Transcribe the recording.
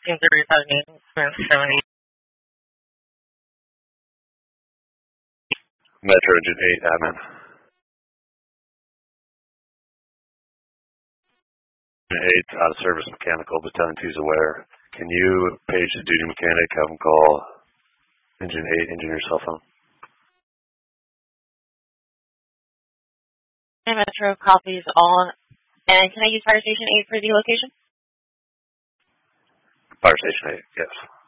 Team 378, Metro Engine 8, admin. Engine 8, out of service mechanical, Battalion 2 is aware. Can you page the duty mechanic, have him call Engine 8, engineer cell phone? and Metro copies all. And can I use Fire Station 8 for the location? Fire Station 8, yes.